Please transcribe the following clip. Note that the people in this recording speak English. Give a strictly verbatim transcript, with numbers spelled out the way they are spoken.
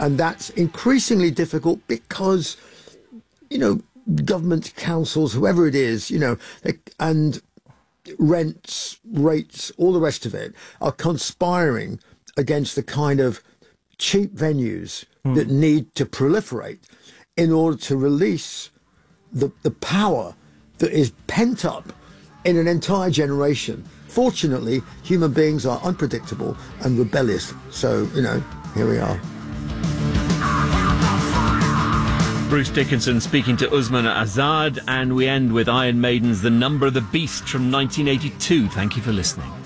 And that's increasingly difficult because, you know, government, councils, whoever it is, you know, they, and rents, rates, all the rest of it are conspiring against the kind of cheap venues mm. that need to proliferate in order to release the, the power that is pent up in an entire generation. Fortunately, human beings are unpredictable and rebellious. So, you know, here we are. Bruce Dickinson speaking to Usman Azad, and we end with Iron Maiden's The Number of the Beast from nineteen eighty-two. Thank you for listening.